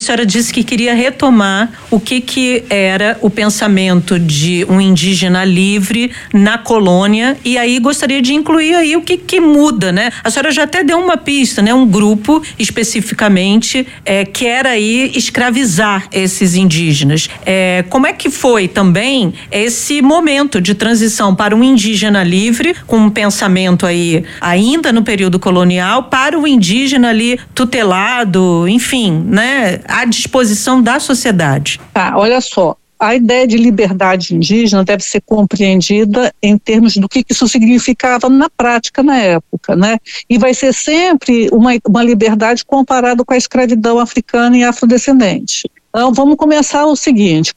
senhora disse que queria retomar o que era o pensamento de um indígena livre na colônia, e aí gostaria de incluir aí o que muda, né? A senhora já até deu uma pista, né? Um grupo especificamente quer aí escravizar esses indígenas. Como é que foi também esse momento de transição para um indígena livre, com um pensamento aí ainda no período colonial, para o indígena ali tutelado, enfim, né, à disposição da sociedade? Olha só, a ideia de liberdade indígena deve ser compreendida em termos do que isso significava na prática na época, né? E vai ser sempre uma liberdade comparada com a escravidão africana e afrodescendente. Então, vamos começar o seguinte,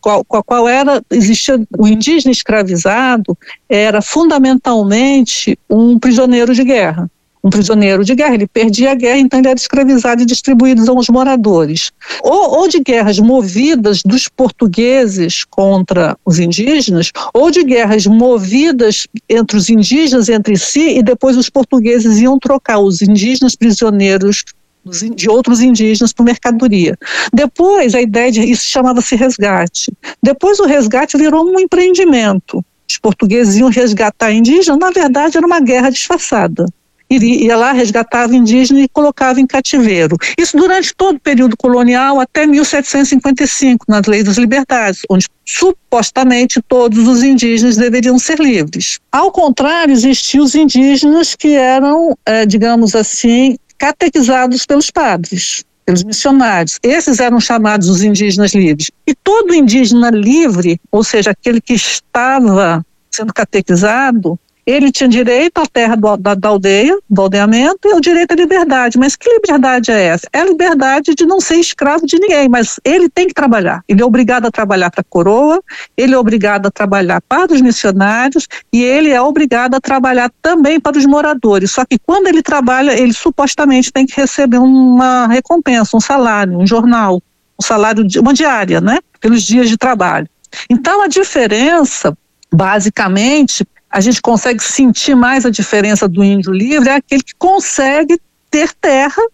existia o indígena escravizado, era fundamentalmente um prisioneiro de guerra. Um prisioneiro de guerra, ele perdia a guerra, então ele era escravizado e distribuído aos moradores. Ou de guerras movidas dos portugueses contra os indígenas, ou de guerras movidas entre os indígenas entre si, e depois os portugueses iam trocar os indígenas prisioneiros de outros indígenas por mercadoria. Depois, a ideia isso chamava-se resgate. Depois o resgate virou um empreendimento. Os portugueses iam resgatar indígenas, na verdade era uma guerra disfarçada. Ia lá, resgatava indígena e colocava em cativeiro. Isso durante todo o período colonial, até 1755, nas Leis das Liberdades, onde supostamente todos os indígenas deveriam ser livres. Ao contrário, existiam os indígenas que eram, digamos assim, catequizados pelos padres, pelos missionários. Esses eram chamados os indígenas livres. E todo indígena livre, ou seja, aquele que estava sendo catequizado, ele tinha direito à terra da aldeia, do aldeamento, e o direito à liberdade. Mas que liberdade é essa? É a liberdade de não ser escravo de ninguém, mas ele tem que trabalhar. Ele é obrigado a trabalhar para a coroa, ele é obrigado a trabalhar para os missionários e ele é obrigado a trabalhar também para os moradores. Só que quando ele trabalha, ele supostamente tem que receber uma recompensa, um salário, um jornal, um salário, uma diária, né? Pelos dias de trabalho. Então a diferença, basicamente, a gente consegue sentir mais a diferença do índio livre, é aquele que consegue ter terra,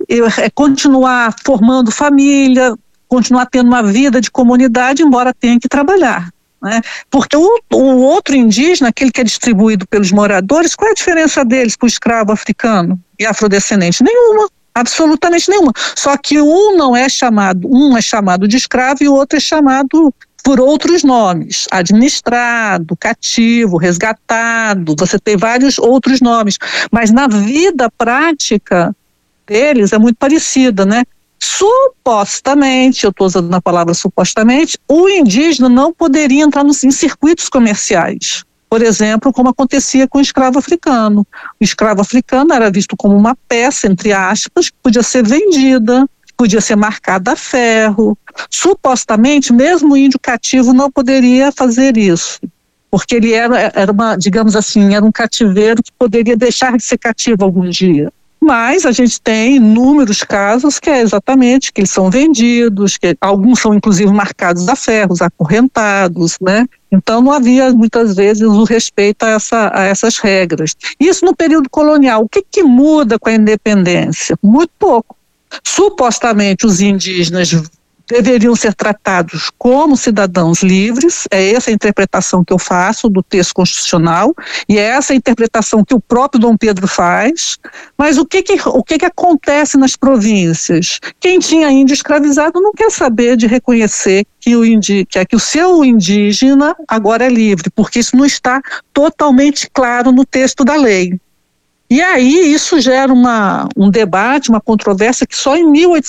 continuar formando família, continuar tendo uma vida de comunidade, embora tenha que trabalhar, né? Porque o outro indígena, aquele que é distribuído pelos moradores, qual é a diferença deles para o escravo africano e afrodescendente? Nenhuma. Absolutamente nenhuma. Só que um é chamado de escravo e o outro é chamado por outros nomes, administrado, cativo, resgatado, você tem vários outros nomes, mas na vida prática deles é muito parecida, né? Supostamente, eu estou usando a palavra supostamente, o indígena não poderia entrar em circuitos comerciais, por exemplo, como acontecia com o escravo africano. O escravo africano era visto como uma peça, entre aspas, que podia ser vendida, podia ser marcada a ferro. Supostamente, mesmo o índio cativo não poderia fazer isso, porque ele era uma, digamos assim, era um cativeiro que poderia deixar de ser cativo algum dia. Mas a gente tem inúmeros casos que é exatamente que eles são vendidos, que alguns são inclusive marcados a ferros, acorrentados, né? Então não havia muitas vezes o respeito a essas regras. Isso no período colonial. O que muda com a independência? Muito pouco. Supostamente os indígenas deveriam ser tratados como cidadãos livres, é essa a interpretação que eu faço do texto constitucional, e é essa a interpretação que o próprio Dom Pedro faz, mas o que acontece nas províncias? Quem tinha índio escravizado não quer saber de reconhecer que o seu indígena agora é livre, porque isso não está totalmente claro no texto da lei. E aí isso gera um debate, uma controvérsia que só em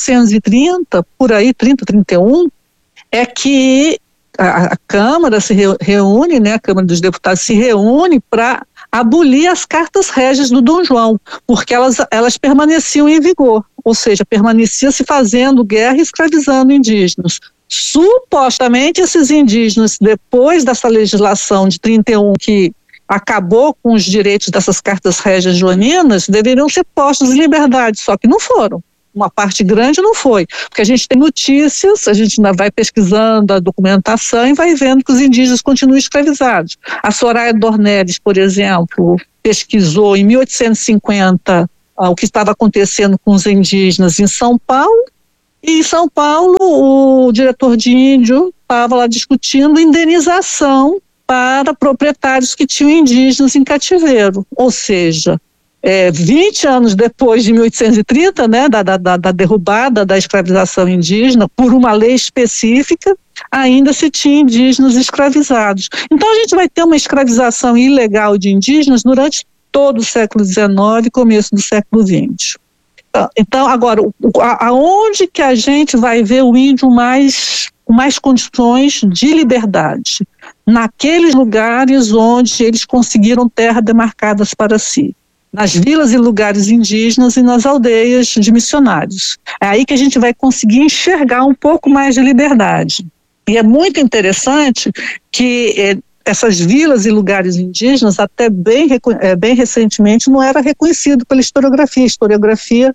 1830, por aí, 31, é que a Câmara se reúne, né, a Câmara dos Deputados se reúne para abolir as cartas régias do Dom João, porque elas permaneciam em vigor, ou seja, permanecia se fazendo guerra e escravizando indígenas. Supostamente esses indígenas, depois dessa legislação de 31 que acabou com os direitos dessas cartas régias joaninas, deveriam ser postos em liberdade, só que não foram. Uma parte grande não foi, porque a gente tem notícias, a gente ainda vai pesquisando a documentação e vai vendo que os indígenas continuam escravizados. A Soraya Dornelles, por exemplo, pesquisou em 1850 o que estava acontecendo com os indígenas em São Paulo, E em São Paulo, o diretor de índio estava lá discutindo indenização para proprietários que tinham indígenas em cativeiro, ou seja, 20 anos depois de 1830, né, da derrubada da escravização indígena, por uma lei específica, ainda se tinha indígenas escravizados. Então a gente vai ter uma escravização ilegal de indígenas durante todo o século XIX e começo do século XX. Então, agora, aonde que a gente vai ver o índio com mais condições de liberdade? Naqueles lugares onde eles conseguiram terras demarcadas para si. Nas vilas e lugares indígenas e nas aldeias de missionários. É aí que a gente vai conseguir enxergar um pouco mais de liberdade. E é muito interessante que essas vilas e lugares indígenas, até bem recentemente, não era reconhecido pela historiografia. A historiografia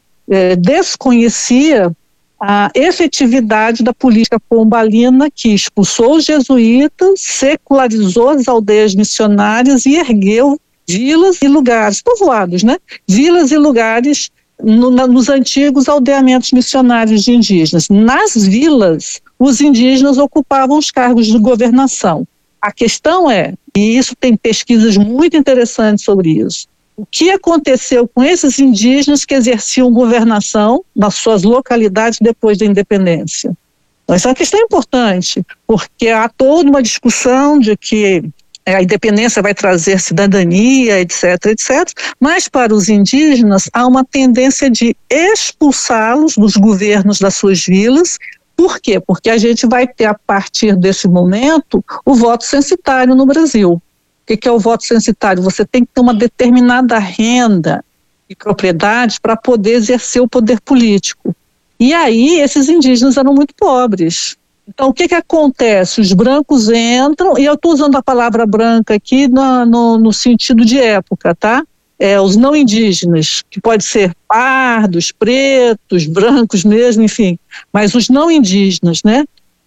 desconhecia a efetividade da política pombalina que expulsou os jesuítas, secularizou as aldeias missionárias e ergueu vilas e lugares, povoados, né? Vilas e lugares nos antigos aldeamentos missionários de indígenas. Nas vilas, os indígenas ocupavam os cargos de governação. A questão e isso tem pesquisas muito interessantes sobre isso, o que aconteceu com esses indígenas que exerciam governação nas suas localidades depois da independência? Então, essa é uma questão importante, porque há toda uma discussão de que a independência vai trazer cidadania, etc., etc., mas para os indígenas há uma tendência de expulsá-los dos governos das suas vilas. Por quê? Porque a gente vai ter, a partir desse momento, o voto censitário no Brasil. O que é o voto censitário? Você tem que ter uma determinada renda e propriedade para poder exercer o poder político. E aí, esses indígenas eram muito pobres. Então, o que acontece? Os brancos entram, e eu estou usando a palavra branca aqui no sentido de época, tá? Os não indígenas, que pode ser pardos, pretos, brancos mesmo, enfim, mas os não indígenas, né?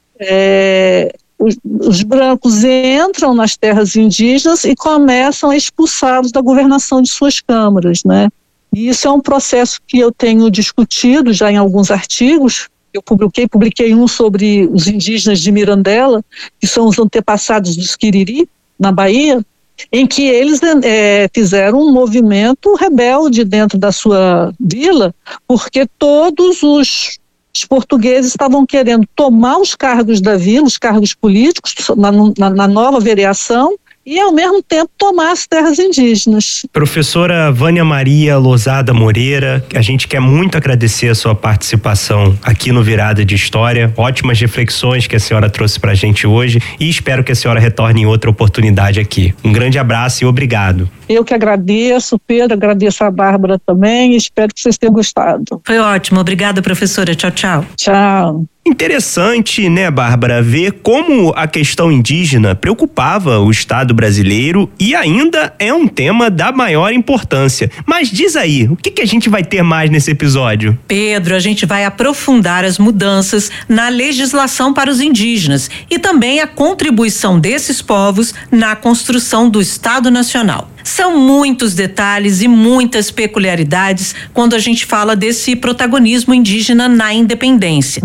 Os brancos entram nas terras indígenas e começam a expulsá-los da governação de suas câmaras, né? E isso é um processo que eu tenho discutido já em alguns artigos. Eu publiquei um sobre os indígenas de Mirandela, que são os antepassados dos Quiriri, na Bahia, em que eles fizeram um movimento rebelde dentro da sua vila, porque todos os portugueses estavam querendo tomar os cargos da vila, os cargos políticos, na nova vereação, e ao mesmo tempo tomar as terras indígenas. Professora Vânia Maria Lozada Moreira, a gente quer muito agradecer a sua participação aqui no Virada de História, ótimas reflexões que a senhora trouxe pra gente hoje e espero que a senhora retorne em outra oportunidade aqui. Um grande abraço e obrigado. Eu que agradeço, Pedro, agradeço a Bárbara também e espero que vocês tenham gostado. Foi ótimo, obrigada, professora, tchau, tchau. Tchau. Interessante, né, Bárbara, ver como a questão indígena preocupava o Estado brasileiro e ainda é um tema da maior importância. Mas diz aí, o que a gente vai ter mais nesse episódio? Pedro, a gente vai aprofundar as mudanças na legislação para os indígenas e também a contribuição desses povos na construção do Estado Nacional. São muitos detalhes e muitas peculiaridades quando a gente fala desse protagonismo indígena na independência.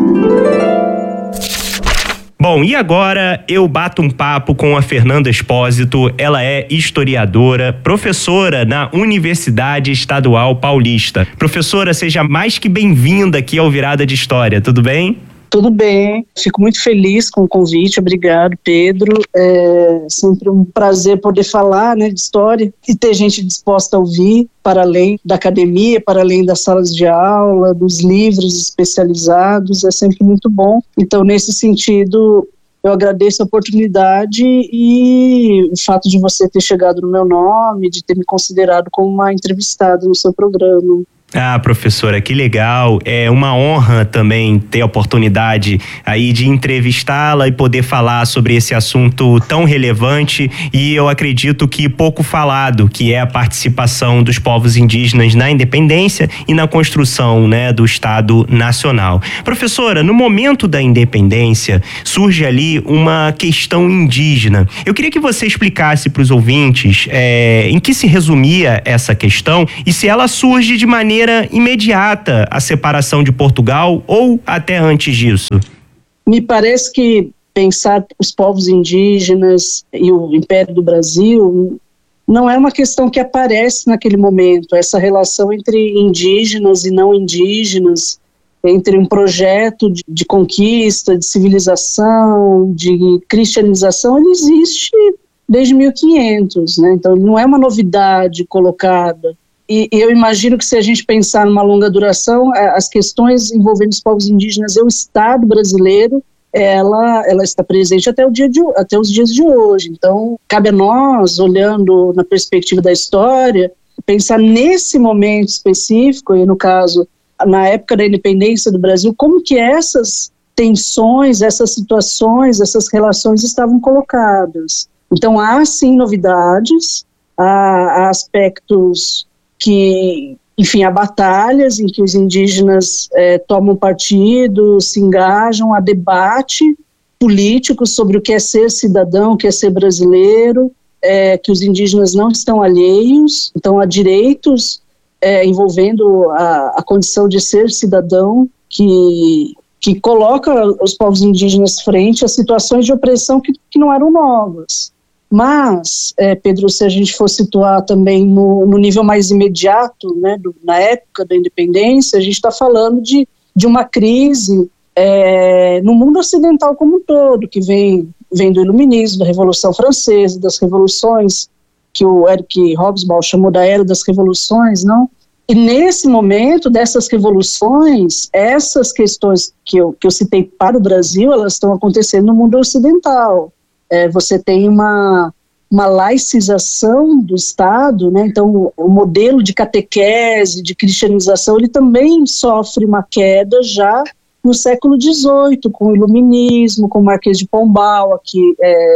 Bom, e agora eu bato um papo com a Fernanda Espósito. Ela é historiadora, professora na Universidade Estadual Paulista. Professora, seja mais que bem-vinda aqui ao Virada de História, tudo bem? Tudo bem, fico muito feliz com o convite, obrigado, Pedro. É sempre um prazer poder falar, né, de história e ter gente disposta a ouvir, para além da academia, para além das salas de aula, dos livros especializados, é sempre muito bom. Então, nesse sentido, eu agradeço a oportunidade e o fato de você ter chegado no meu nome, de ter me considerado como uma entrevistada no seu programa. Ah, professora, que legal. É uma honra também ter a oportunidade aí de entrevistá-la e poder falar sobre esse assunto tão relevante e eu acredito que pouco falado, que é a participação dos povos indígenas na independência e na construção, né, do Estado Nacional. Professora, no momento da independência surge ali uma questão indígena. Eu queria que você explicasse para os ouvintes em que se resumia essa questão e se ela surge de maneira maneira imediata a separação de Portugal ou até antes disso? Me parece que pensar os povos indígenas e o Império do Brasil não é uma questão que aparece naquele momento, essa relação entre indígenas e não indígenas, entre um projeto de conquista, de civilização, de cristianização, ele existe desde 1500, né? Então não é uma novidade colocada. E eu imagino que se a gente pensar numa longa duração, as questões envolvendo os povos indígenas e o Estado brasileiro, ela está presente até os dias de hoje. Então, cabe a nós, olhando na perspectiva da história, pensar nesse momento específico, e no caso, na época da independência do Brasil, como que essas tensões, essas situações, essas relações estavam colocadas. Então, há sim novidades, há aspectos que, enfim, há batalhas em que os indígenas tomam partido, se engajam, há debate político sobre o que é ser cidadão, o que é ser brasileiro, que os indígenas não estão alheios, então há direitos envolvendo a condição de ser cidadão que coloca os povos indígenas frente a situações de opressão que não eram novas. Mas, Pedro, se a gente for situar também no nível mais imediato, né, na época da independência, a gente está falando de uma crise no mundo ocidental como um todo, que vem do Iluminismo, da Revolução Francesa, das revoluções que o Eric Hobsbawm chamou da Era das Revoluções, não? E nesse momento dessas revoluções, essas questões que eu citei para o Brasil, elas estão acontecendo no mundo ocidental. Você tem uma laicização do Estado, né? Então o modelo de catequese, de cristianização, ele também sofre uma queda já no século XVIII, com o Iluminismo, com o Marquês de Pombal, aqui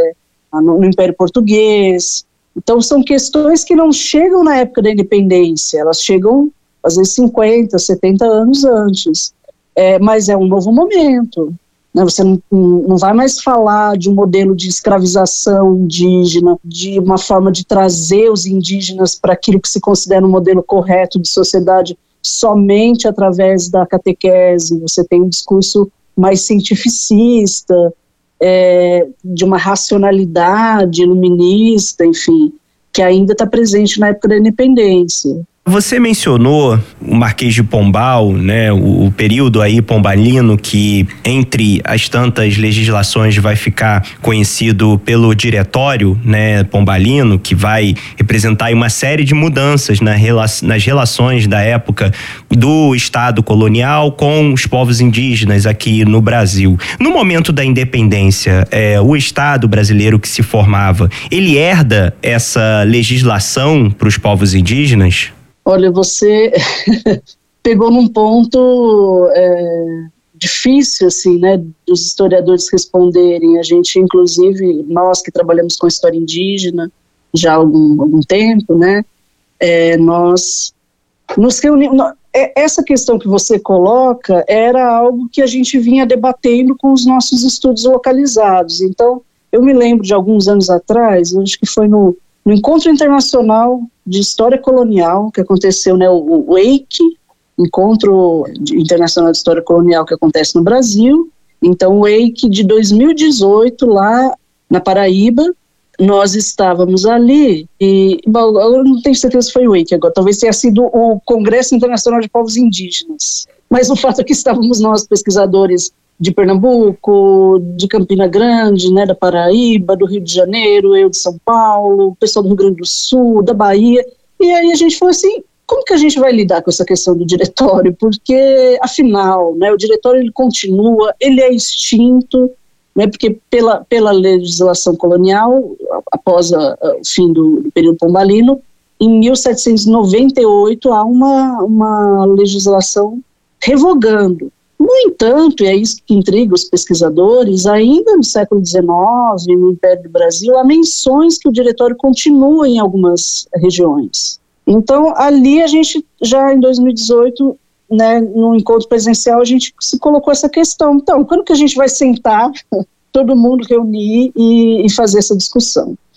no Império Português. Então são questões que não chegam na época da independência, elas chegam às vezes 50, 70 anos antes, mas é um novo momento. Você não vai mais falar de um modelo de escravização indígena, de uma forma de trazer os indígenas para aquilo que se considera um modelo correto de sociedade somente através da catequese. Você tem um discurso mais cientificista, de uma racionalidade iluminista, enfim, que ainda está presente na época da independência. Você mencionou o Marquês de Pombal, né, o período aí pombalino que entre as tantas legislações vai ficar conhecido pelo Diretório, né, pombalino, que vai representar aí uma série de mudanças nas relações da época do Estado colonial com os povos indígenas aqui no Brasil. No momento da independência, o Estado brasileiro que se formava, ele herda essa legislação para os povos indígenas? Olha, você pegou num ponto difícil, assim, né, dos historiadores responderem. A gente, inclusive, nós que trabalhamos com história indígena já há algum tempo, né, nós nos reunimos. Essa questão que você coloca era algo que a gente vinha debatendo com os nossos estudos localizados. Então, eu me lembro de alguns anos atrás, acho que foi no Encontro Internacional de História Colonial, que aconteceu, né, o EIC, Encontro Internacional de História Colonial, que acontece no Brasil. Então, o EIC de 2018, lá na Paraíba, nós estávamos ali, e bom, eu não tenho certeza se foi o EIC agora, talvez tenha sido o Congresso Internacional de Povos Indígenas, mas o fato é que estávamos nós, pesquisadores de Pernambuco, de Campina Grande, né, da Paraíba, do Rio de Janeiro, eu de São Paulo, o pessoal do Rio Grande do Sul, da Bahia, e aí a gente falou assim, como que a gente vai lidar com essa questão do diretório? Porque, afinal, né, o diretório ele continua, ele é extinto, né, porque pela legislação colonial, após o fim do período pombalino, em 1798 há uma legislação revogando. No entanto, e é isso que intriga os pesquisadores, ainda no século XIX, no Império do Brasil, há menções que o diretório continua em algumas regiões. Então, ali a gente, já em 2018, né, no encontro presencial, a gente se colocou essa questão. Então, quando que a gente vai sentar, todo mundo reunir e fazer essa discussão?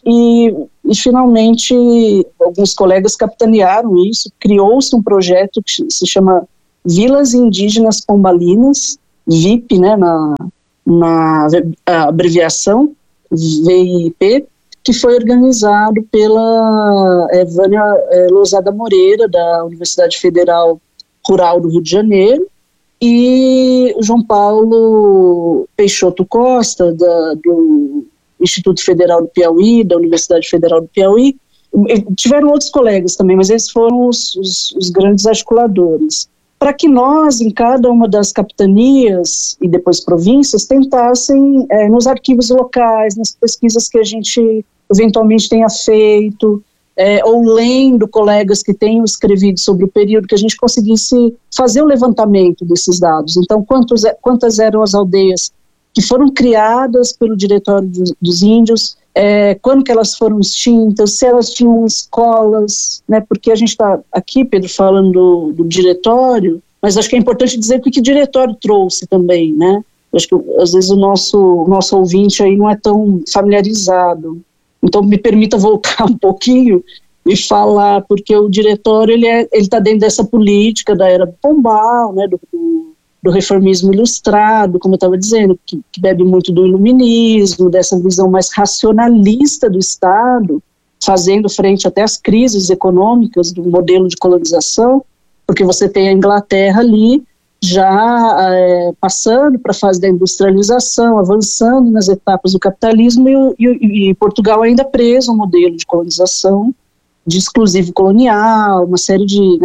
e finalmente alguns colegas capitanearam isso, criou-se um projeto que se chama Vilas Indígenas Pombalinas, VIP, né, na abreviação, VIP, que foi organizado pela Vânia Lousada Moreira, da Universidade Federal Rural do Rio de Janeiro, e o João Paulo Peixoto Costa, do Instituto Federal do Piauí, da Universidade Federal do Piauí. Tiveram outros colegas também, mas esses foram os grandes articuladores, para que nós, em cada uma das capitanias e depois províncias, tentassem, nos arquivos locais, nas pesquisas que a gente eventualmente tenha feito, ou lendo colegas que tenham escrevido sobre o período, que a gente conseguisse fazer o levantamento desses dados. Então, quantas eram as aldeias que foram criadas pelo Diretório dos Índios, quando que elas foram extintas, se elas tinham escolas, né, porque a gente está aqui, Pedro, falando do Diretório, mas acho que é importante dizer o que o Diretório trouxe também, né? Acho que às vezes o nosso ouvinte aí não é tão familiarizado. Então me permita voltar um pouquinho e falar, porque o Diretório ele está dentro dessa política da era Pombal, né, do reformismo ilustrado, como eu estava dizendo, que bebe muito do iluminismo, dessa visão mais racionalista do Estado, fazendo frente até às crises econômicas do modelo de colonização, porque você tem a Inglaterra ali já passando para a fase da industrialização, avançando nas etapas do capitalismo, e Portugal ainda preso ao modelo de colonização, de exclusivo colonial, uma série de...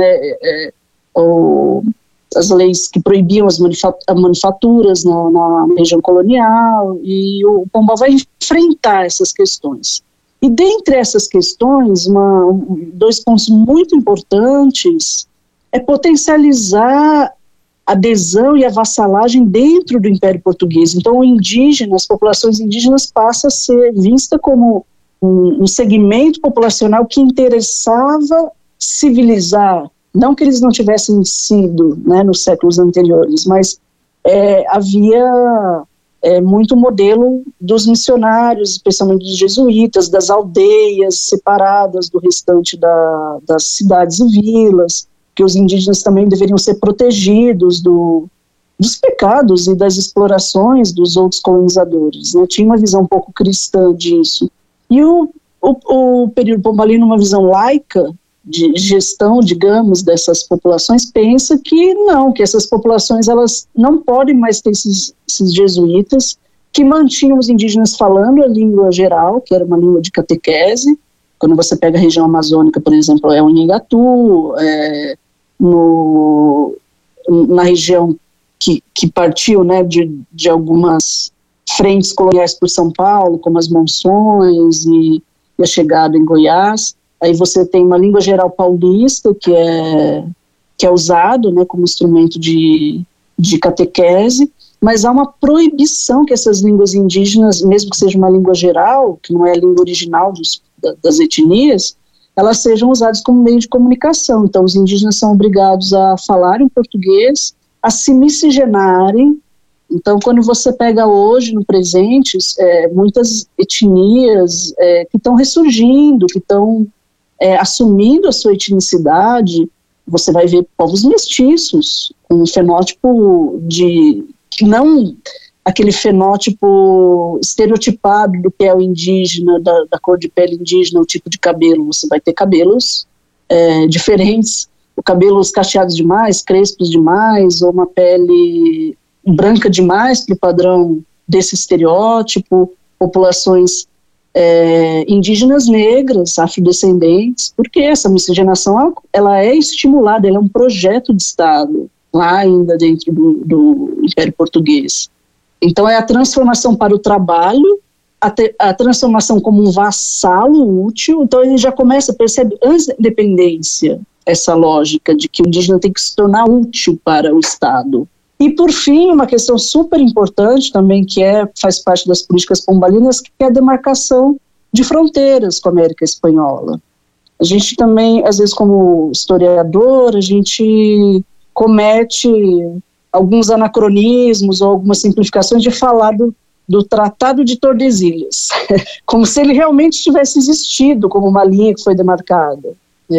as leis que proibiam as manufaturas na região colonial, e o Pombal vai enfrentar essas questões. E dentre essas questões, dois pontos muito importantes é potencializar a adesão e a vassalagem dentro do Império Português. Então, as populações indígenas passam a ser vista como um segmento populacional que interessava civilizar. Não que eles não tivessem sido, né, nos séculos anteriores, mas havia muito modelo dos missionários, especialmente dos jesuítas, das aldeias separadas do restante das cidades e vilas, que os indígenas também deveriam ser protegidos dos pecados e das explorações dos outros colonizadores, né? Tinha uma visão um pouco cristã disso. E o período pombalino, uma visão laica, de gestão, digamos, dessas populações, pensa que não, que essas populações elas não podem mais ter esses jesuítas que mantinham os indígenas falando a língua geral, que era uma língua de catequese. Quando você pega a região amazônica, por exemplo, o Nhangatu, na região que partiu, né, de algumas frentes coloniais por São Paulo, como as Monções e a chegada em Goiás. Aí você tem uma língua geral paulista, que é usado, né, como instrumento de catequese, mas há uma proibição que essas línguas indígenas, mesmo que seja uma língua geral, que não é a língua original das etnias, elas sejam usadas como meio de comunicação. Então, os indígenas são obrigados a falarem português, a se miscigenarem. Então, quando você pega hoje, no presente, muitas etnias que estão ressurgindo, que estão assumindo a sua etnicidade, você vai ver povos mestiços, com um fenótipo não aquele fenótipo estereotipado do que é o indígena, da cor de pele indígena, o tipo de cabelo. Você vai ter cabelos diferentes, cabelos cacheados demais, crespos demais, ou uma pele branca demais para o padrão desse estereótipo, populações indígenas negras, afrodescendentes, porque essa miscigenação ela é estimulada, ela é um projeto de Estado, lá ainda dentro do Império Português. Então é a transformação para o trabalho, a transformação como um vassalo útil. Então ele já começa, percebe antes da independência, essa lógica de que o indígena tem que se tornar útil para o Estado. E, por fim, uma questão super importante também, que faz parte das políticas pombalinas, que é a demarcação de fronteiras com a América Espanhola. A gente também, às vezes, como historiador, a gente comete alguns anacronismos ou algumas simplificações de falar do Tratado de Tordesilhas, como se ele realmente tivesse existido como uma linha que foi demarcada.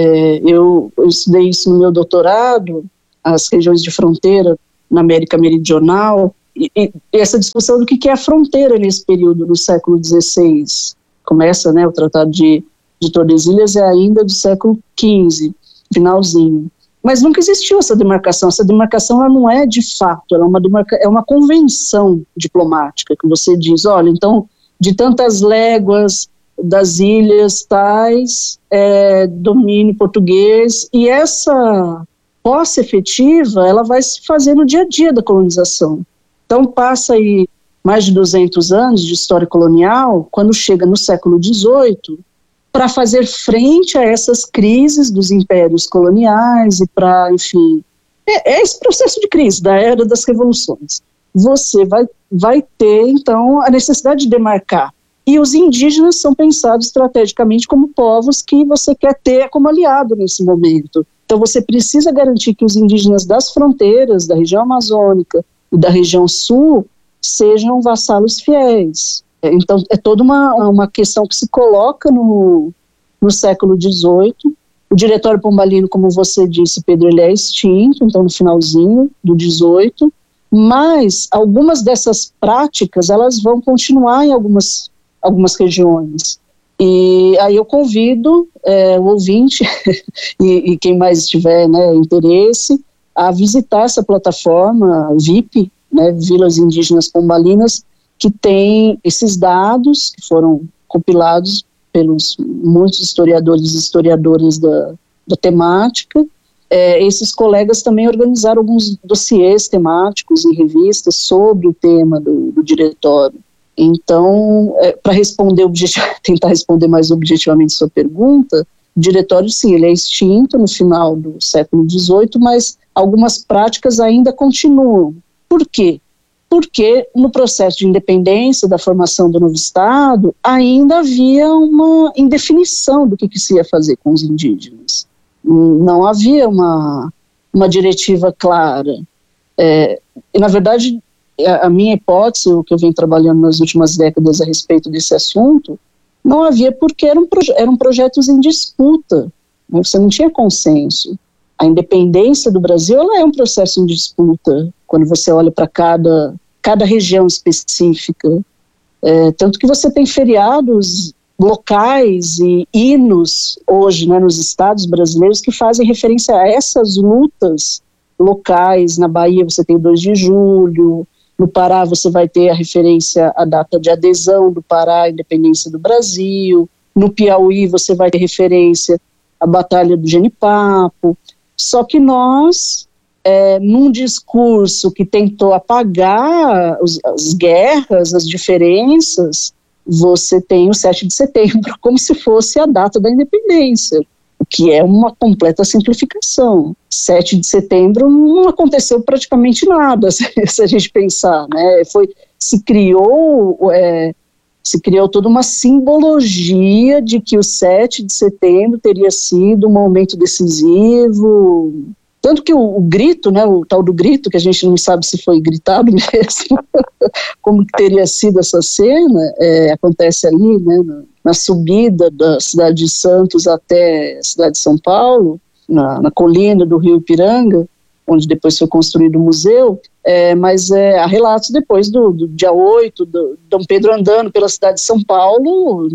Eu estudei isso no meu doutorado, as regiões de fronteira na América Meridional, e essa discussão do que é a fronteira nesse período do século XVI. Começa, né, o Tratado de Tordesilhas é ainda do século XV, finalzinho. Mas nunca existiu essa demarcação. Essa demarcação ela não é de fato, ela é uma convenção diplomática, que você diz, olha, então, de tantas léguas das ilhas tais, domínio português, e essa posse efetiva, ela vai se fazer no dia a dia da colonização. Então passa aí mais de 200 anos de história colonial, quando chega no século XVIII, para fazer frente a essas crises dos impérios coloniais e para, enfim, esse processo de crise da era das revoluções. Você vai ter, então, a necessidade de demarcar. E os indígenas são pensados estrategicamente como povos que você quer ter como aliado nesse momento. Então você precisa garantir que os indígenas das fronteiras, da região amazônica e da região sul, sejam vassalos fiéis. Então é toda uma questão que se coloca no século XVIII. O Diretório Pombalino, como você disse, Pedro, ele é extinto, então no finalzinho do XVIII, mas algumas dessas práticas, elas vão continuar em algumas regiões. E aí eu convido o ouvinte e quem mais tiver, né, interesse, a visitar essa plataforma VIP, né, Vilas Indígenas Pombalinas, que tem esses dados que foram compilados pelos muitos historiadores e historiadoras da temática. Esses colegas também organizaram alguns dossiês temáticos em revistas sobre o tema do diretório. Então, para tentar responder mais objetivamente sua pergunta, o diretório, sim, ele é extinto no final do século XVIII, mas algumas práticas ainda continuam. Por quê? Porque no processo de independência, da formação do novo Estado, ainda havia uma indefinição do que se ia fazer com os indígenas. Não havia uma diretiva clara. E, na verdade, a minha hipótese, o que eu venho trabalhando nas últimas décadas a respeito desse assunto, não havia porque eram projetos em disputa, né? Você não tinha consenso. A independência do Brasil, ela é um processo em disputa, quando você olha para cada região específica. Tanto que você tem feriados locais e hinos hoje, né, nos estados brasileiros que fazem referência a essas lutas locais. Na Bahia você tem o 2 de julho, no Pará você vai ter a referência à data de adesão do Pará à independência do Brasil, no Piauí você vai ter referência à Batalha do Genipapo. Só que nós, num discurso que tentou apagar as guerras, as diferenças, você tem o 7 de setembro como se fosse a data da independência, o que é uma completa simplificação. 7 de setembro não aconteceu praticamente nada, se a gente pensar, né? Se criou toda uma simbologia de que o 7 de setembro teria sido um momento decisivo. Tanto que o grito, né, o tal do grito, que a gente não sabe se foi gritado mesmo, como que teria sido essa cena, acontece ali, né, na subida da cidade de Santos até a cidade de São Paulo, na colina do Rio Ipiranga, onde depois foi construído o museu, mas há relatos depois do dia 8, do Dom Pedro andando pela cidade de São Paulo.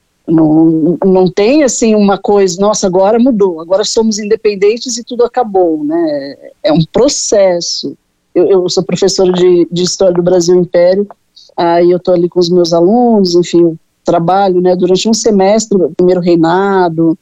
Não tem assim uma coisa, nossa, agora mudou, agora somos independentes e tudo acabou, né? É um processo. Eu sou professora de História do Brasil Império, aí eu estou ali com os meus alunos, enfim, eu trabalho, né, durante um semestre, o primeiro reinado,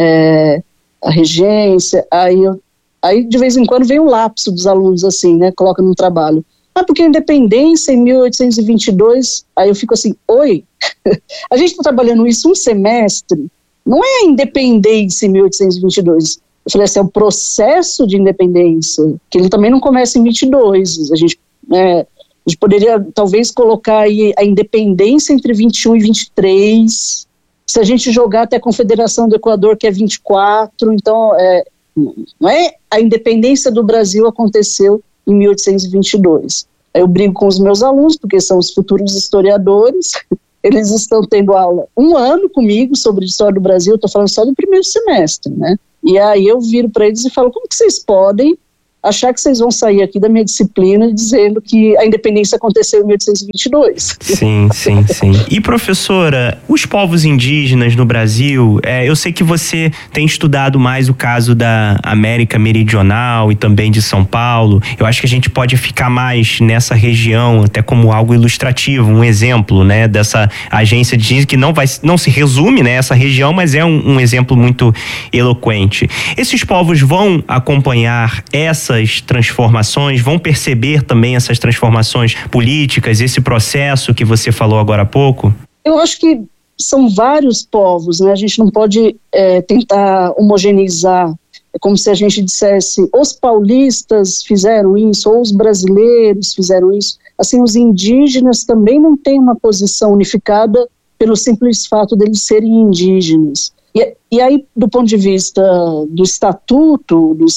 a regência, aí de vez em quando vem um lapso dos alunos assim, né, coloca no trabalho. Porque a independência em 1822, aí eu fico assim, oi, a gente está trabalhando isso um semestre, não é a independência em 1822, eu falei assim, é o processo de independência, que ele também não começa em 22, a gente poderia talvez colocar aí a independência entre 21 e 23, se a gente jogar até a Confederação do Equador, que é 24, então não é a independência do Brasil aconteceu em 1822. Eu brigo com os meus alunos, porque são os futuros historiadores, eles estão tendo aula 1 ano comigo sobre história do Brasil, eu estou falando só do primeiro semestre, né? E aí eu viro para eles e falo, como que vocês podem achar que vocês vão sair aqui da minha disciplina dizendo que a independência aconteceu em 1822. Sim. E professora, os povos indígenas no Brasil, eu sei que você tem estudado mais o caso da América Meridional e também de São Paulo. Eu acho que a gente pode ficar mais nessa região, até como algo ilustrativo, um exemplo, né, dessa agência de indígenas que não se resume, né, essa região, mas é um exemplo muito eloquente. Esses povos vão acompanhar essas transformações, vão perceber também essas transformações políticas, esse processo que você falou agora há pouco? Eu acho que são vários povos, né? A gente não pode tentar homogeneizar. É como se a gente dissesse, os paulistas fizeram isso, ou os brasileiros fizeram isso. Assim, os indígenas também não têm uma posição unificada pelo simples fato deles serem indígenas. E aí, do ponto de vista do estatuto, do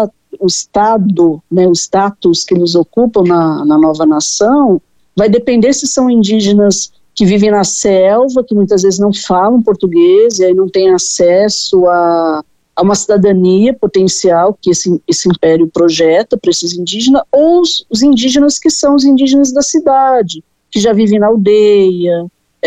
Estado, né, o status que eles ocupam na nova nação, vai depender se são indígenas que vivem na selva, que muitas vezes não falam português e aí não têm acesso a uma cidadania potencial que esse império projeta para esses indígenas, ou os indígenas que são os indígenas da cidade, que já vivem na aldeia.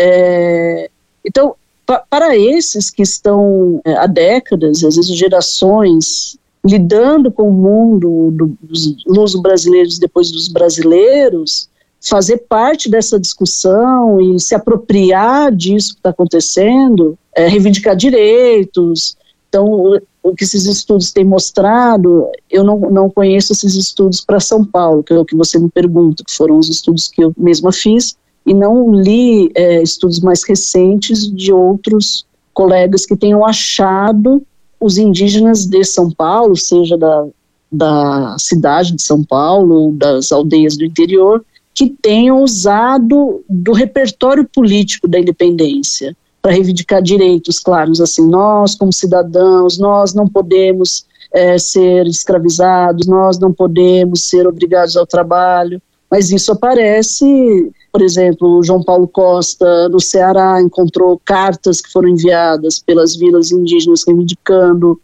Então, para esses que estão há décadas, às vezes gerações, lidando com o mundo dos luso-brasileiros depois dos brasileiros, fazer parte dessa discussão e se apropriar disso que está acontecendo, reivindicar direitos. Então, o que esses estudos têm mostrado, eu não conheço esses estudos para São Paulo, que é o que você me pergunta, que foram os estudos que eu mesma fiz, e não li estudos mais recentes de outros colegas que tenham achado os indígenas de São Paulo, seja da cidade de São Paulo, das aldeias do interior, que tenham usado do repertório político da independência para reivindicar direitos claros, assim, nós como cidadãos, nós não podemos ser escravizados, nós não podemos ser obrigados ao trabalho, mas isso aparece, por exemplo, o João Paulo Costa, no Ceará, encontrou cartas que foram enviadas pelas vilas indígenas reivindicando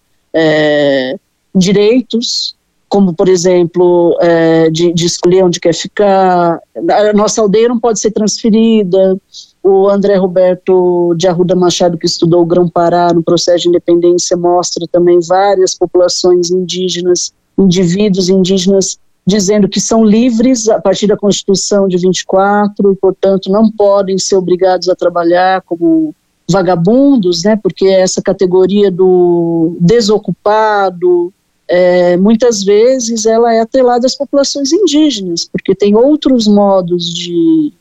direitos, como, por exemplo, de escolher onde quer ficar. A nossa aldeia não pode ser transferida. O André Roberto de Arruda Machado, que estudou o Grão-Pará no processo de independência, mostra também várias populações indígenas, indivíduos indígenas, dizendo que são livres a partir da Constituição de 24 e, portanto, não podem ser obrigados a trabalhar como vagabundos, né, porque essa categoria do desocupado, muitas vezes ela é atrelada às populações indígenas, porque tem outros modos de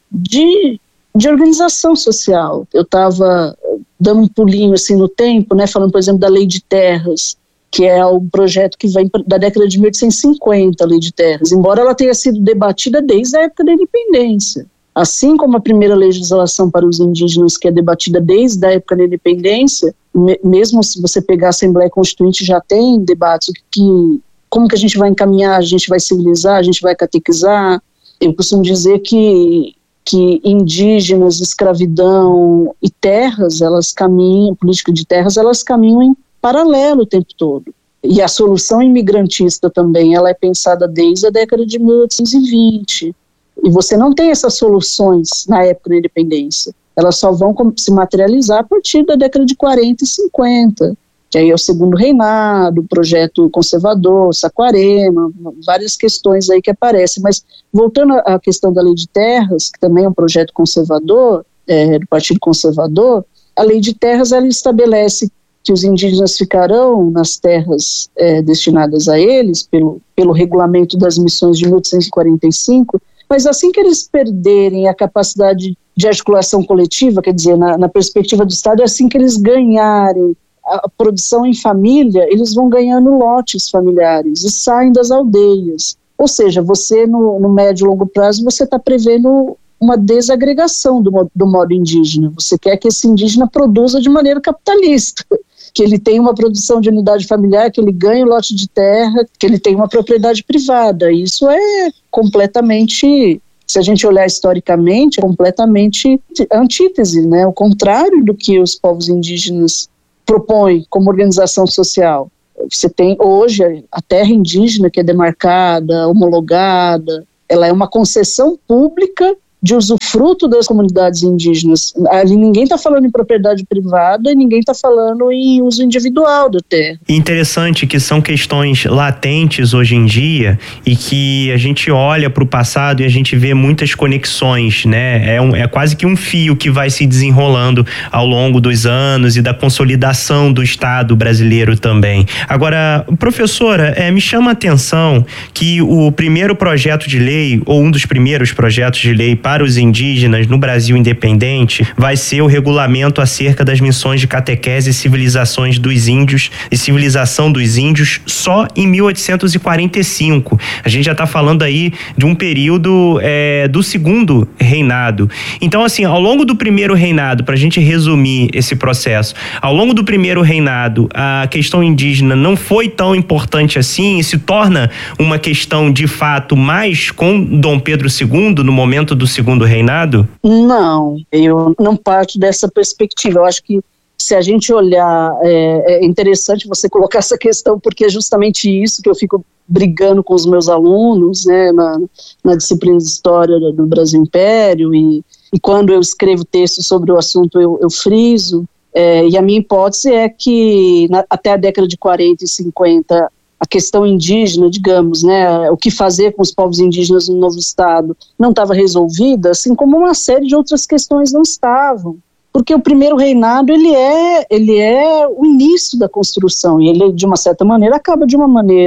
organização social. Eu estava dando um pulinho assim no tempo, né, falando, por exemplo, da Lei de Terras, que é um projeto que vem da década de 1850, a Lei de Terras, embora ela tenha sido debatida desde a época da independência. Assim como a primeira legislação para os indígenas, que é debatida desde a época da independência, mesmo se você pegar a Assembleia Constituinte, já tem debates, como que a gente vai encaminhar, a gente vai civilizar, a gente vai catequizar. Eu costumo dizer que indígenas, escravidão e terras, elas caminham, política de terras, elas caminham em paralelo o tempo todo. E a solução imigrantista também, ela é pensada desde a década de 1820. E você não tem essas soluções na época da independência. Elas só vão se materializar a partir da década de 40 e 50, que aí é o Segundo Reinado, o projeto conservador, Saquarema, várias questões aí que aparecem. Mas voltando à questão da Lei de Terras, que também é um projeto conservador, do Partido Conservador, a Lei de Terras ela estabelece que os indígenas ficarão nas terras destinadas a eles, pelo regulamento das missões de 1845, mas assim que eles perderem a capacidade de articulação coletiva, quer dizer, na perspectiva do Estado, é assim que eles ganharem a produção em família, eles vão ganhando lotes familiares e saem das aldeias. Ou seja, você no médio e longo prazo, você está prevendo uma desagregação do modo indígena. Você quer que esse indígena produza de maneira capitalista. que ele tem uma produção de unidade familiar, que ele ganha um lote de terra, que ele tem uma propriedade privada. Isso é completamente, se a gente olhar historicamente, é completamente antítese, né? O contrário do que os povos indígenas propõem como organização social. Você tem hoje a terra indígena que é demarcada, homologada, ela é uma concessão pública de usufruto das comunidades indígenas. Ali ninguém está falando em propriedade privada e ninguém está falando em uso individual da terra. Interessante que são questões latentes hoje em dia e que a gente olha para o passado e a gente vê muitas conexões, né? É quase que um fio que vai se desenrolando ao longo dos anos e da consolidação do Estado brasileiro também. Agora, professora, me chama a atenção que o primeiro projeto de lei, ou um dos primeiros projetos de lei para os indígenas no Brasil independente, vai ser o regulamento acerca das missões de catequese e civilização dos índios só em 1845. A gente já está falando aí de um período do segundo reinado. Então, assim, ao longo do primeiro reinado, para a gente resumir esse processo, ao longo do primeiro reinado, a questão indígena não foi tão importante assim e se torna uma questão de fato mais com Dom Pedro II, no momento do segundo reinado? Não, eu não parto dessa perspectiva. Eu acho que se a gente olhar, é interessante você colocar essa questão, porque é justamente isso que eu fico brigando com os meus alunos, né, na disciplina de História do Brasil Império, e quando eu escrevo textos sobre o assunto eu friso, e a minha hipótese é que até a década de 40 e 50, a questão indígena, digamos, né, o que fazer com os povos indígenas no novo Estado não estava resolvida, assim como uma série de outras questões não estavam. Porque o primeiro reinado, ele é o início da construção, e ele, de uma certa maneira, acaba de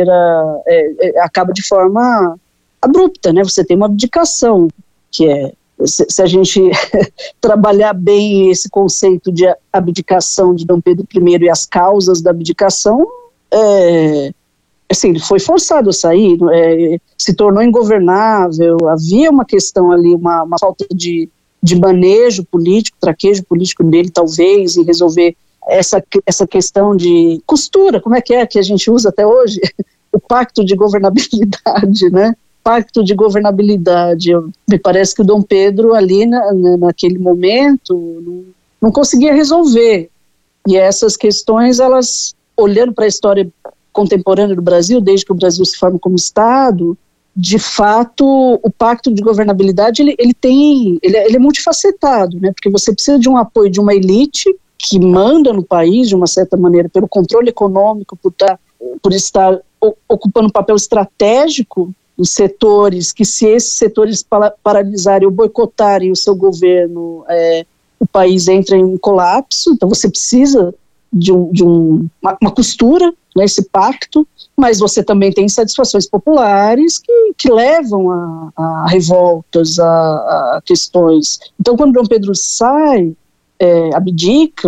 forma abrupta, né? Você tem uma abdicação, que é, se a gente trabalhar bem esse conceito de abdicação de Dom Pedro I e as causas da abdicação, assim, ele foi forçado a sair, se tornou ingovernável, havia uma questão ali, uma falta de manejo político, traquejo político dele, talvez, em resolver essa questão de costura, como é que a gente usa até hoje? O pacto de governabilidade, né? Pacto de governabilidade. Me parece que o Dom Pedro ali, naquele momento, não conseguia resolver. E essas questões, elas, olhando para a história contemporânea do Brasil, desde que o Brasil se forma como Estado, de fato, o pacto de governabilidade, ele é multifacetado, né? Porque você precisa de um apoio de uma elite que manda no país, de uma certa maneira, pelo controle econômico, por estar ocupando um papel estratégico em setores que, se esses setores paralisarem ou boicotarem o seu governo, o país entra em colapso. Então você precisa de uma costura, né, esse pacto, mas você também tem insatisfações populares que levam a revoltas, a questões. Então, quando Dom Pedro sai, abdica,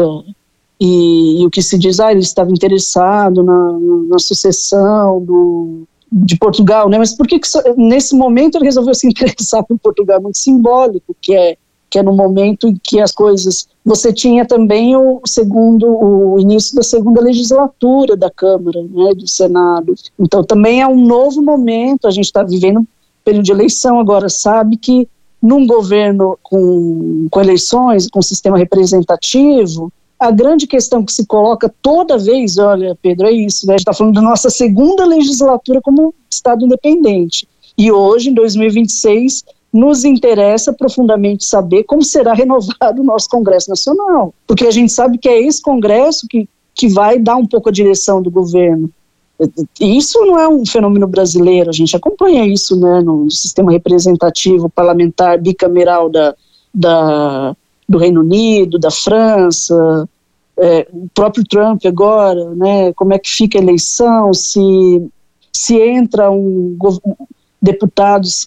e o que se diz, ele estava interessado na sucessão de Portugal, né? Mas por que nesse momento ele resolveu se interessar por Portugal? Muito simbólico, que é no momento em que as coisas... Você tinha também o início da segunda legislatura da Câmara, né, do Senado. Então também é um novo momento, a gente está vivendo um período de eleição agora, sabe que num governo com eleições, com sistema representativo, a grande questão que se coloca toda vez, olha, Pedro, é isso, né? A gente está falando da nossa segunda legislatura como Estado independente. E hoje, em 2026, nos interessa profundamente saber como será renovado o nosso Congresso Nacional. Porque a gente sabe que é esse Congresso que vai dar um pouco a direção do governo. E isso não é um fenômeno brasileiro, a gente acompanha isso, né, no sistema representativo, parlamentar, bicameral do Reino Unido, da França, o próprio Trump agora, né, como é que fica a eleição, se entra deputados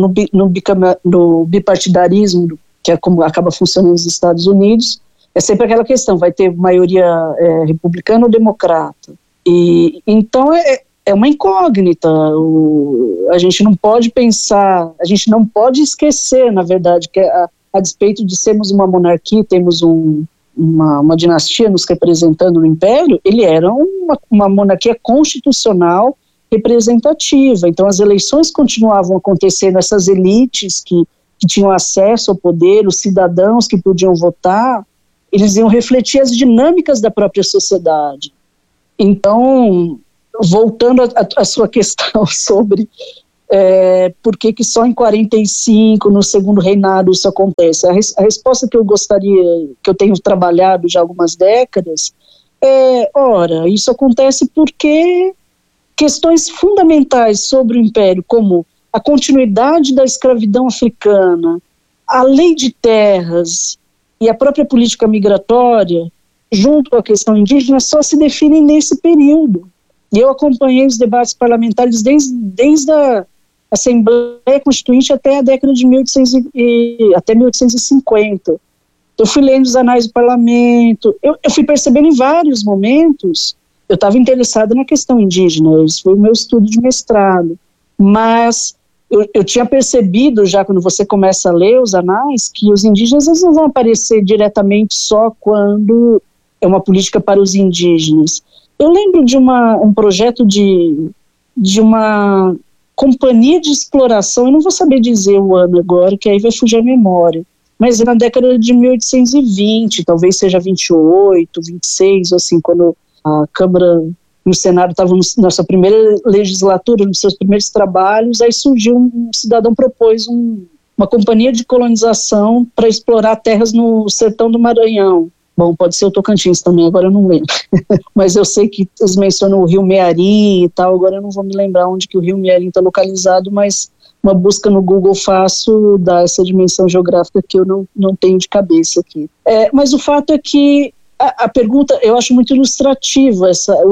no bipartidarismo, que é como acaba funcionando nos Estados Unidos, é sempre aquela questão, vai ter maioria republicana ou democrata. E então é uma incógnita, a gente não pode pensar, a gente não pode esquecer, na verdade, que a despeito de sermos uma monarquia, temos um uma dinastia nos representando no Império, ele era uma monarquia constitucional representativa. Então as eleições continuavam acontecendo, essas elites que tinham acesso ao poder, os cidadãos que podiam votar, eles iam refletir as dinâmicas da própria sociedade. Então, voltando à sua questão sobre por que só em 45, no segundo reinado, isso acontece, a resposta que eu tenho trabalhado já há algumas décadas, isso acontece porque questões fundamentais sobre o Império, como a continuidade da escravidão africana, a lei de terras e a própria política migratória, junto à questão indígena, só se definem nesse período. E eu acompanhei os debates parlamentares desde a Assembleia Constituinte até a década de 1850. Eu fui lendo os anais do parlamento, eu fui percebendo em vários momentos. Eu estava interessada na questão indígena, isso foi o meu estudo de mestrado, mas eu tinha percebido já quando você começa a ler os anais que os indígenas eles não vão aparecer diretamente só quando é uma política para os indígenas. Eu lembro de um projeto de uma companhia de exploração, eu não vou saber dizer o ano agora, que aí vai fugir a memória, mas na década de 1820, talvez seja 28, 26, assim, quando a Câmara e o Senado estavam na sua primeira legislatura, nos seus primeiros trabalhos, aí surgiu um cidadão propôs uma companhia de colonização para explorar terras no sertão do Maranhão. Bom, pode ser o Tocantins também, agora eu não lembro. Mas eu sei que eles mencionam o Rio Mearim e tal, agora eu não vou me lembrar onde que o Rio Mearim está localizado, mas uma busca no Google fácil dá essa dimensão geográfica que eu não tenho de cabeça aqui. Mas o fato é que a pergunta, eu acho muito ilustrativa,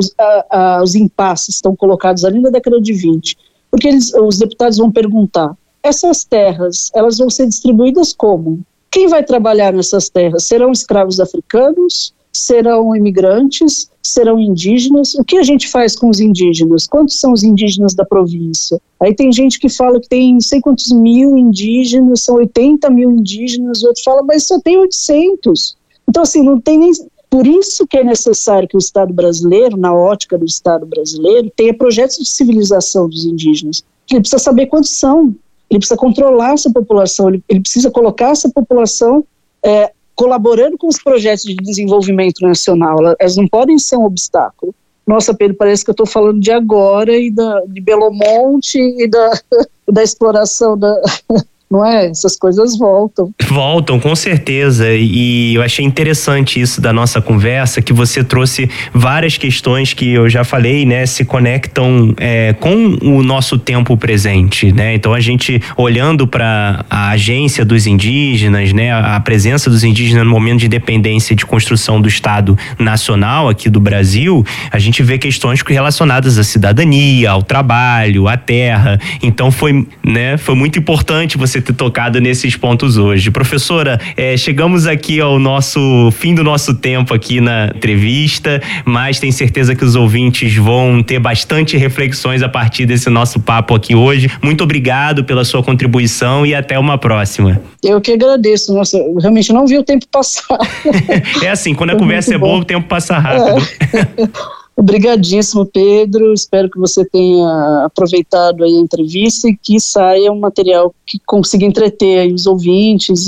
os impasses estão colocados ali na década de 20, porque os deputados vão perguntar, essas terras, elas vão ser distribuídas como? Quem vai trabalhar nessas terras? Serão escravos africanos? Serão imigrantes? Serão indígenas? O que a gente faz com os indígenas? Quantos são os indígenas da província? Aí tem gente que fala que tem não sei quantos mil indígenas, são 80 mil indígenas, o outro fala, mas só tem 800. Então, assim, não tem nem... Por isso que é necessário que o Estado brasileiro, na ótica do Estado brasileiro, tenha projetos de civilização dos indígenas. Ele precisa saber quantos são, ele precisa controlar essa população, ele precisa colocar essa população colaborando com os projetos de desenvolvimento nacional. Elas não podem ser um obstáculo. Nossa, Pedro, parece que eu estou falando de agora e de Belo Monte e da exploração não é? Essas coisas voltam. Voltam, com certeza, e eu achei interessante isso da nossa conversa, que você trouxe várias questões que eu já falei, né, se conectam com o nosso tempo presente, né, então a gente olhando para a agência dos indígenas, né, a presença dos indígenas no momento de independência e de construção do Estado Nacional aqui do Brasil, a gente vê questões relacionadas à cidadania, ao trabalho, à terra, então foi muito importante você ter tocado nesses pontos hoje. Professora, chegamos aqui ao fim do nosso tempo aqui na entrevista, mas tenho certeza que os ouvintes vão ter bastante reflexões a partir desse nosso papo aqui hoje. Muito obrigado pela sua contribuição e até uma próxima. Eu que agradeço. Nossa, eu realmente não vi o tempo passar. É assim, quando a conversa é boa, o tempo passa rápido. Obrigadíssimo, Pedro, espero que você tenha aproveitado aí a entrevista e que saia um material que consiga entreter aí os ouvintes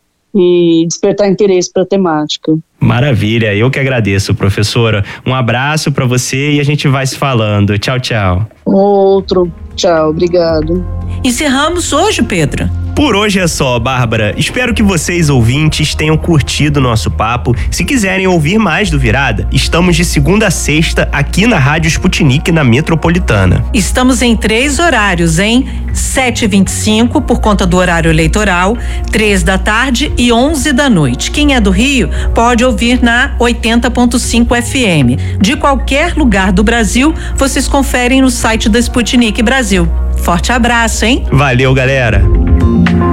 e despertar interesse para a temática. Maravilha, eu que agradeço, professora. Um abraço para você e a gente vai se falando. Tchau, tchau. Outro. Tchau, obrigado. Encerramos hoje, Pedro? Por hoje é só, Bárbara. Espero que vocês, ouvintes, tenham curtido o nosso papo. Se quiserem ouvir mais do Virada, estamos de segunda a sexta aqui na Rádio Sputnik, na Metropolitana. Estamos em 3 horários, hein? 7h25 por conta do horário eleitoral, 3 da tarde e 11 da noite. Quem é do Rio pode ouvir na 80.5 FM. De qualquer lugar do Brasil, vocês conferem no site da Sputnik Brasil. Forte abraço, hein? Valeu, galera!